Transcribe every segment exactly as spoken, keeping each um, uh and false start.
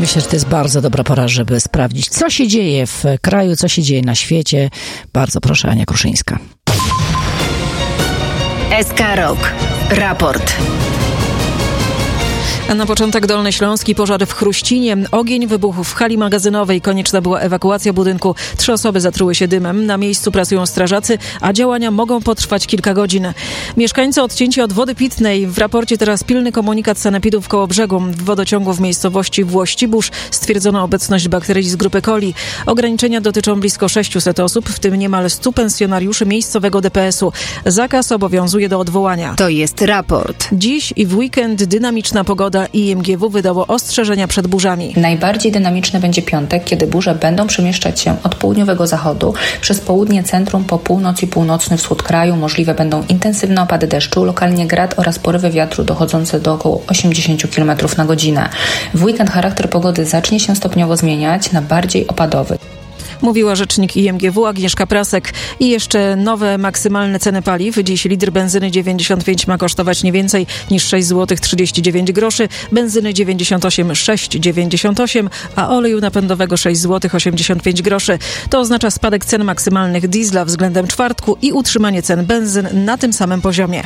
Myślę, że to jest bardzo dobra pora, żeby sprawdzić, co się dzieje w kraju, co się dzieje na świecie. Bardzo proszę, Ania Kruszyńska. S K Rok. Raport. A na początek Dolny Śląski, pożar w Chruścinie. Ogień wybuchł w hali magazynowej. Konieczna była ewakuacja budynku. Trzy osoby zatruły się dymem. Na miejscu pracują strażacy, a działania mogą potrwać kilka godzin. Mieszkańcy odcięci od wody pitnej. W raporcie teraz pilny komunikat sanepidu w Kołobrzegu. W wodociągu w miejscowości Włościbusz stwierdzono obecność bakterii z grupy coli. Ograniczenia dotyczą blisko sześciuset osób, w tym niemal stu pensjonariuszy miejscowego D P S u. Zakaz obowiązuje do odwołania. To jest raport. Dziś i w weekend dynamiczna pogoda. I M G W wydało ostrzeżenia przed burzami. Najbardziej dynamiczny będzie piątek, kiedy burze będą przemieszczać się od południowego zachodu przez południe centrum po północ i północny wschód kraju. Możliwe będą intensywne opady deszczu, lokalnie grad oraz porywy wiatru dochodzące do około osiemdziesiąt kilometrów na godzinę. W weekend charakter pogody zacznie się stopniowo zmieniać na bardziej opadowy. Mówiła rzecznik I M G W Agnieszka Prasek. I jeszcze nowe maksymalne ceny paliw. Dziś litr benzyny dziewięćdziesiąt pięć ma kosztować nie więcej niż sześć złotych trzydzieści dziewięć groszy, benzyny dziewięćdziesiąt osiem sześć dziewięćdziesiąt osiem, a oleju napędowego sześć złotych osiemdziesiąt pięć groszy. To oznacza spadek cen maksymalnych diesla względem czwartku i utrzymanie cen benzyn na tym samym poziomie.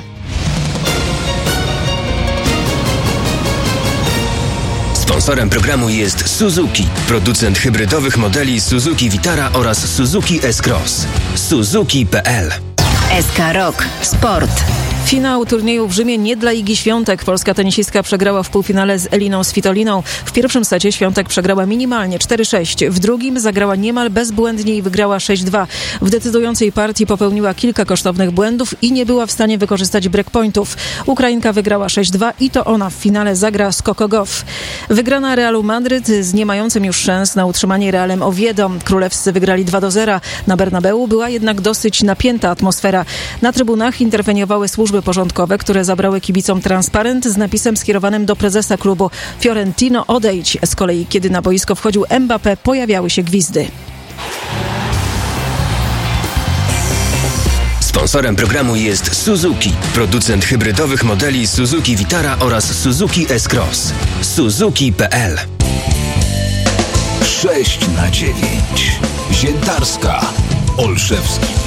Sponsorem programu jest Suzuki, producent hybrydowych modeli Suzuki Vitara oraz Suzuki S-Cross. Suzuki kropka p l. S K Rok. Sport. Finał turnieju w Rzymie nie dla Igi Świątek. Polska tenisistka przegrała w półfinale z Eliną Svitoliną. W pierwszym secie Świątek przegrała minimalnie cztery sześć. W drugim zagrała niemal bezbłędnie i wygrała sześć dwa. W decydującej partii popełniła kilka kosztownych błędów i nie była w stanie wykorzystać breakpointów. Ukrainka wygrała sześć dwa i to ona w finale zagra z Coco Gauff. Wygrana Realu Madryt z nie mającym już szans na utrzymanie Realem Oviedo. Królewscy wygrali dwa do zera. Na Bernabeu była jednak dosyć napięta atmosfera. Na trybunach interweniowały służby porządkowe, które zabrały kibicom transparent z napisem skierowanym do prezesa klubu: Fiorentino, odejdź. Z kolei, kiedy na boisko wchodził Mbappé, pojawiały się gwizdy. Sponsorem programu jest Suzuki, producent hybrydowych modeli Suzuki Vitara oraz Suzuki S-Cross. Suzuki kropka p l. sześć na dziewięć. Ziętarska. Olszewski.